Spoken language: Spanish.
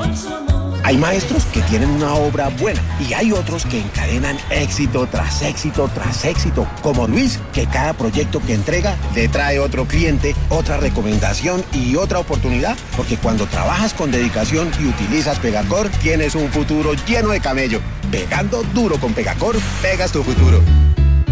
Hay maestros que tienen una obra buena y hay otros que encadenan éxito tras éxito tras éxito, como Luis, que cada proyecto que entrega le trae otro cliente, otra recomendación y otra oportunidad, porque cuando trabajas con dedicación y utilizas Pegacor, tienes un futuro lleno de camello. Pegando duro con Pegacor, pegas tu futuro.